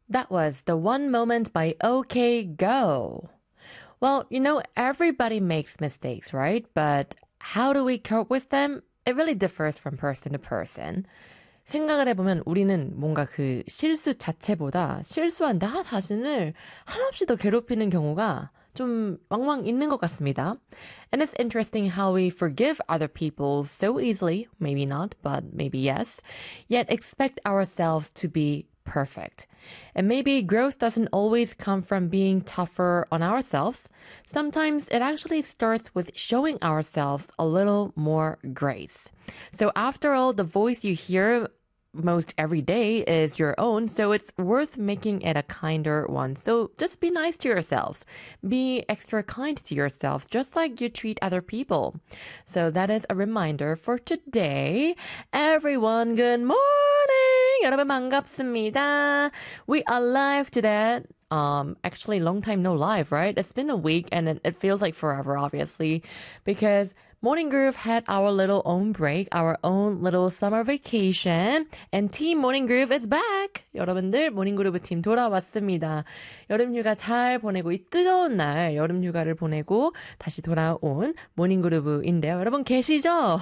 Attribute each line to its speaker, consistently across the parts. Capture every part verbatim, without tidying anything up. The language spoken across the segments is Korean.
Speaker 1: That was The One Moment by OK Go. Well, you know, everybody makes mistakes, right? But how do we cope with them? It really differs from person to person. 생각을 해보면 우리는 뭔가 그 실수 자체보다 실수한 나 자신을 한없이 더 괴롭히는 경우가 좀 왕왕 있는 것 같습니다. And it's interesting how we forgive other people so easily, maybe not, but maybe yes, yet expect ourselves to be perfect. And maybe growth doesn't always come from being tougher on ourselves. Sometimes it actually starts with showing ourselves a little more grace. So after all, the voice you hear most every day is your own, so it's worth making it a kinder one. So just be nice to yourselves. Be extra kind to yourself, just like you treat other people. So that is a reminder for today. Everyone, good morning! 여러분 반갑습니다. We are live today. Um, actually, long time no live, right? It's been a week and it, it feels like forever, obviously, because Morning Groove had our little own break, our own little summer vacation, and Team Morning Groove is back! 여러분들, 모닝 그루브 팀 돌아왔습니다. 여름 휴가 잘 보내고 이 뜨거운 날 여름 휴가를 보내고 다시 돌아온 모닝 그루브인데요. 여러분 계시죠?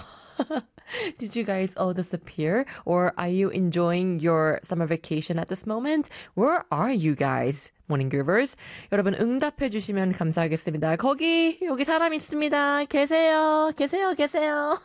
Speaker 1: Did you guys all disappear? Or are you enjoying your summer vacation at this moment? Where are you guys? Morning Groovers. 여러분 응답해 주시면 감사하겠습니다. 거기 여기 사람 있습니다. 계세요. 계세요. 계세요.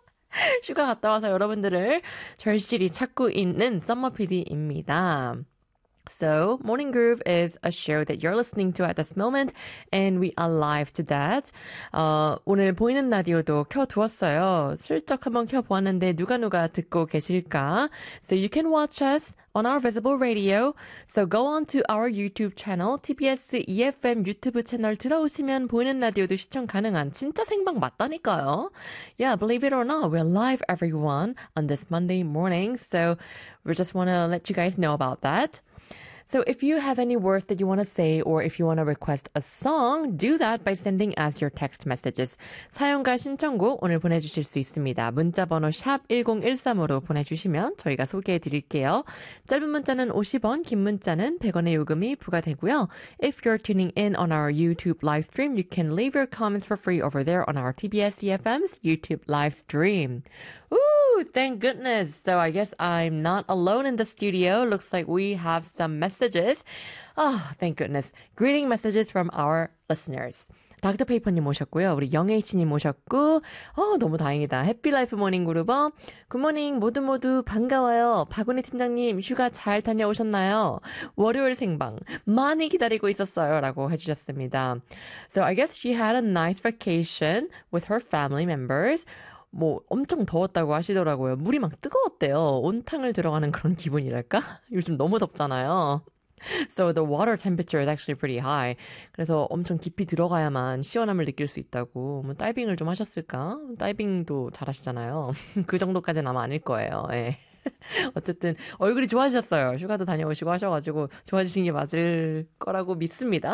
Speaker 1: 휴가 갔다 와서 여러분들을 절실히 찾고 있는 썸머 피디입니다. So, Morning Groove is a show that you're listening to at this moment, and we are live to that. 어, 오늘 보이는 라디오도 켜두었어요. 슬쩍 한번 켜보았는데 누가 누가 듣고 계실까? So you can watch us on our visible radio. So go on to our YouTube channel, 티비에스 이에프엠 유튜브 채널 들어오시면 보이는 라디오도 시청 가능한 진짜 생방 맞다니까요. Yeah, believe it or not, we're live everyone on this Monday morning. So we just want to let you guys know about that. So if you have any words that you want to say or if you want to request a song, do that by sending us your text messages. 사용과 신청곡 오늘 보내주실 수 있습니다. 문자번호 샵 일공일삼으로 보내주시면 저희가 소개해드릴게요. 짧은 문자는 오십 원, 긴 문자는 백 원의 요금이 부과되고요. If you're tuning in on our YouTube live stream, you can leave your comments for free over there on our 티비에스 이에프엠's YouTube live stream. Ooh, thank goodness. So I guess I'm not alone in the studio. Looks like we have some messages. Oh, thank goodness. Greeting messages from our listeners. 닥터페이퍼님 오셨고요. 우리 영H님 오셨고 어, 너무 다행이다. 해피라이프 모닝 그루버 굿모닝 모두 모두 반가워요. 박은희 팀장님 휴가 잘 다녀오셨나요? 월요일 생방 많이 기다리고 있었어요. 라고 해주셨습니다. So I guess she had a nice vacation with her family members. 뭐 엄청 더웠다고 하시더라고요. 물이 막 뜨거웠대요. 온탕을 들어가는 그런 기분이랄까? 요즘 너무 덥잖아요. So the water temperature is actually pretty high. 그래서 엄청 깊이 들어가야만 시원함을 느낄 수 있다고. 뭐 다이빙을 좀 하셨을까? 다이빙도 잘하시잖아요. 그 정도까지는 아마 아닐 거예요. 예. 어쨌든 얼굴이 좋아지셨어요. 휴가도 다녀오시고 하셔가지고 좋아지신 게 맞을 거라고 믿습니다.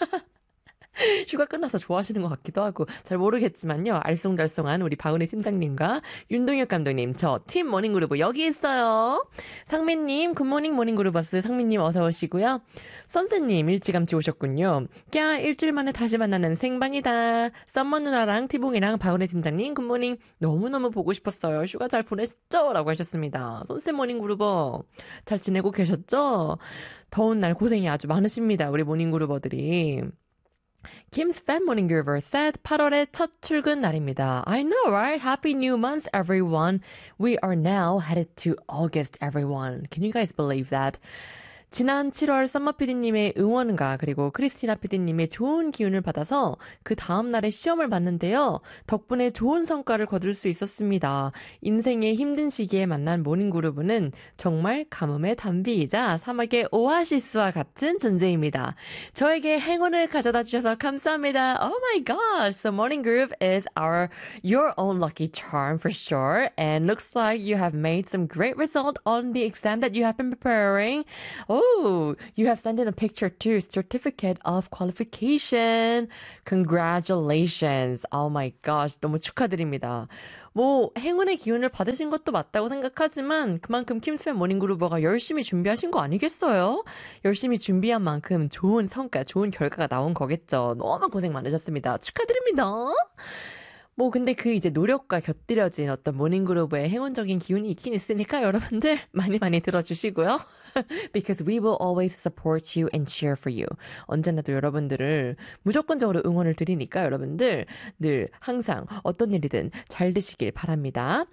Speaker 1: 휴가 끝나서 좋아하시는 것 같기도 하고 잘 모르겠지만요. 알쏭달쏭한 우리 바은희 팀장님과 윤동혁 감독님 저 팀 모닝그루브 여기 있어요. 상민님 굿모닝 모닝그루버스 상민님 어서 오시고요. 선생님 일찌감치 오셨군요. 꺄 일주일 만에 다시 만나는 생방이다. 썸머 누나랑 티봉이랑 바은희 팀장님 굿모닝 너무너무 보고 싶었어요. 휴가 잘 보냈죠? 라고 하셨습니다. 선생 모닝그루버 잘 지내고 계셨죠? 더운 날 고생이 아주 많으십니다. 우리 모닝그루버들이. Kim's Fan Morning Groover said 팔월의 첫 출근 날입니다. I know, right? Happy new month, everyone. We are now headed to August, everyone. Can you guys believe that? 지난 칠월 썸머 피디님의 응원과 그리고 크리스티나 피디님의 좋은 기운을 받아서 그 다음 날에 시험을 봤는데요. 덕분에 좋은 성과를 거둘 수 있었습니다. 인생의 힘든 시기에 만난 모닝그루브는 정말 가뭄의 단비이자 사막의 오아시스와 같은 존재입니다. 저에게 행운을 가져다 주셔서 감사합니다. Oh my gosh! So Morning Groove is our your own lucky charm for sure. And looks like you have made some great result on the exam that you have been preparing. Oh, Ooh, you have sent in a picture too. Certificate of qualification. Congratulations. Oh my gosh, 너무 축하드립니다. 뭐 행운의 기운을 받으신 것도 맞다고 생각하지만 그만큼 킴스의 모닝그루버가 열심히 준비하신 거 아니겠어요? 열심히 준비한 만큼 좋은 성과, 좋은 결과가 나온 거겠죠. 너무 고생 많으셨습니다. 축하드립니다. 뭐 근데 그 이제 노력과 곁들여진 어떤 모닝그룹의 행운적인 기운이 있긴 있으니까 여러분들 많이 많이 들어주시고요. Because we will always support you and cheer for you. 언제나도 여러분들을 무조건적으로 응원을 드리니까 여러분들 늘 항상 어떤 일이든 잘 되시길 바랍니다.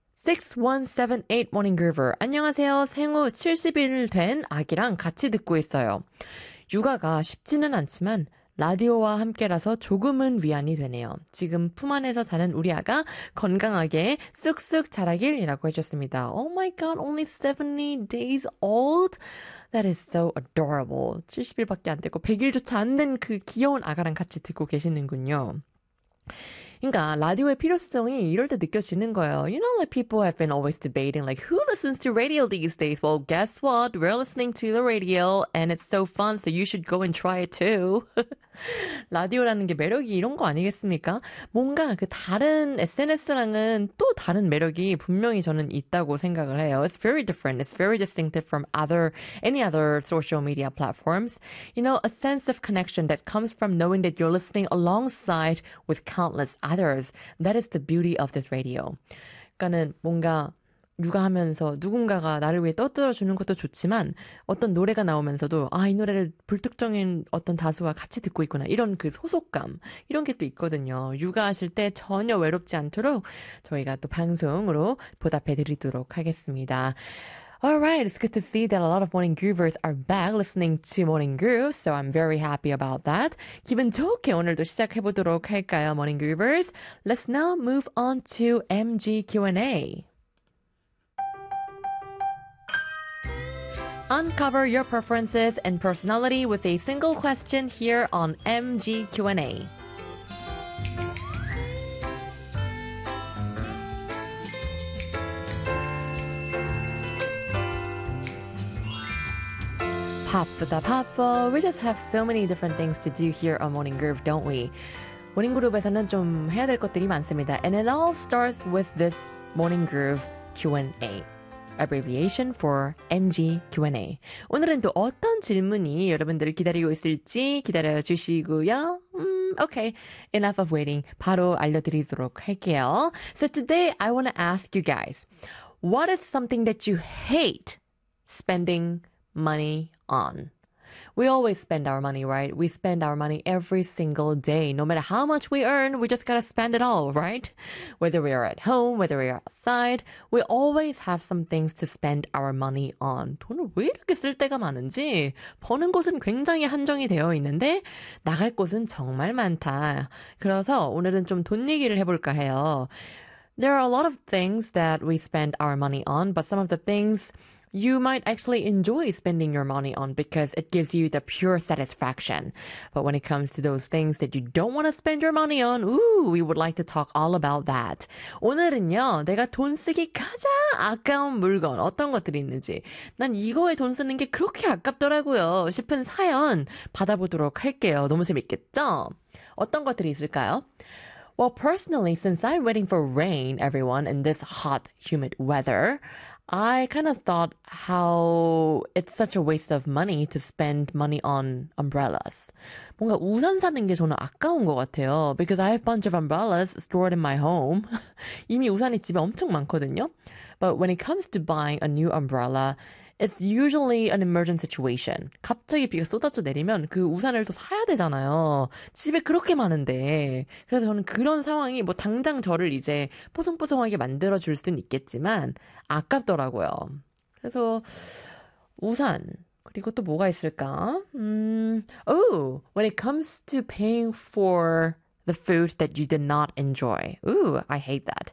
Speaker 1: 육일칠팔 Morning Groover. 안녕하세요. 생후 칠십 일 된 아기랑 같이 듣고 있어요. 육아가 쉽지는 않지만 라디오와 함께라서 조금은 위안이 되네요. 지금 품 안에서 자는 우리 아가 건강하게 쑥쑥 자라길이라고 해줬습니다. Oh my god, only seventy days old? That is so adorable. 칠십 일밖에 안 되고 백 일조차 안 된 그 귀여운 아가랑 같이 듣고 계시는군요. 그러니까 라디오의 필요성이 이럴 때 느껴지는 거예요. You know, like people have been always debating, like who listens to radio these days? Well, guess what? We're listening to the radio, and it's so fun. So you should go and try it too. 라디오라는 게 매력이 이런 거 아니겠습니까? 뭔가 그 다른 에스엔에스랑은 또 다른 매력이 분명히 저는 있다고 생각을 해요. It's very different. It's very distinctive from other any other social media platforms. You know, a sense of connection that comes from knowing that you're listening alongside with countless others. That is the beauty of this radio. 그러니까는 뭔가 육아하면서 누군가가 나를 위해 떠들어주는 것도 좋지만 어떤 노래가 나오면서도 아, 이 노래를 불특정인 어떤 다수와 같이 듣고 있구나. 이런 그 소속감, 이런 게 또 있거든요. 육아하실 때 전혀 외롭지 않도록 저희가 또 방송으로 보답해드리도록 하겠습니다. Alright, it's good to see that a lot of Morning Groovers are back listening to Morning Groove, so I'm very happy about that. 기분 좋게 오늘도 시작해보도록 할까요, Morning Groovers? Let's now move on to 엠지 Q and A. Uncover your preferences and personality with a single question here on 엠지 Q and A. 바쁘다 바빠. We just have so many different things to do here on Morning Groove, don't we? 모닝 그룹에서는 좀 해야 될 것들이 많습니다. And it all starts with this Morning Groove Q and A. abbreviation for 엠지 Q and A. 오늘은 또 어떤 질문이 여러분들을 기다리고 있을지 기다려주시고요. 음, okay, enough of waiting. 바로 알려드리도록 할게요. So today I want to ask you guys, what is something that you hate spending money on? We always spend our money, right? We spend our money every single day. No matter how much we earn, we just gotta spend it all, right? Whether we are at home, whether we are outside, we always have some things to spend our money on. 돈을 왜 이렇게 쓸 때가 많은지 버는 곳은 굉장히 한정이 되어 있는데 나갈 곳은 정말 많다. 그래서 오늘은 좀 돈 얘기를 해볼까 해요. There are a lot of things that we spend our money on, but some of the things you might actually enjoy spending your money on because it gives you the pure satisfaction. But when it comes to those things that you don't want to spend your money on, ooh, we would like to talk all about that. 오늘은요, 내가 돈 쓰기 가장 아까운 물건, 어떤 것들이 있는지, 난 이거에 돈 쓰는 게 그렇게 아깝더라고요 싶은 사연 받아보도록 할게요. 너무 재밌겠죠? 어떤 것들이 있을까요? Well, personally, since I'm waiting for rain, everyone, in this hot, humid weather, I kind of thought how it's such a waste of money to spend money on umbrellas. 뭔가 우산 사는 게 저는 아까운 것 같아요. Because I have a bunch of umbrellas stored in my home. 이미 우산이 집에 엄청 많거든요. But when it comes to buying a new umbrella, it's usually an emergent situation. 갑자기 비가 쏟아져 내리면 그 우산을 또 사야 되잖아요. 집에 그렇게 많은데. 그래서 저는 그런 상황이 뭐 당장 저를 이제 뽀송뽀송하게 만들어줄 수는 있겠지만 아깝더라고요. 그래서 우산. 그리고 또 뭐가 있을까? 음, oh, when it comes to paying for the food that you did not enjoy. Ooh, I hate that.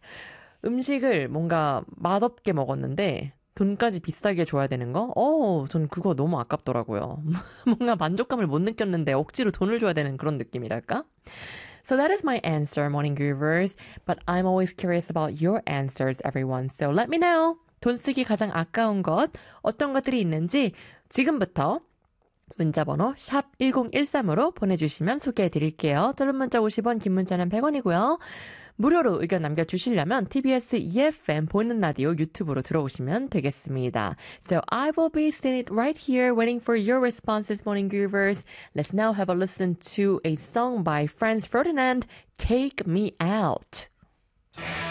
Speaker 1: 음식을 뭔가 맛없게 먹었는데 돈까지 비싸게 줘야 되는 거? 어, 전 그거 너무 아깝더라고요. 뭔가 만족감을 못 느꼈는데 억지로 돈을 줘야 되는 그런 느낌이랄까? So that is my answer, Morning Groovers. But I'm always curious about your answers, everyone. So let me know. 돈 쓰기 가장 아까운 것 어떤 것들이 있는지 지금부터 문자번호 샵 일공일삼으로 보내주시면 소개해드릴게요. 짧은 문자 오십 원, 긴 문자는 백 원이고요. 무료로 의견 남겨주시려면 티비에스 이에프엠 보이는 라디오 유튜브로 들어오시면 되겠습니다. So I will be sitting right here waiting for your responses, morning groovers. Let's now have a listen to a song by Franz Ferdinand, Take Me Out.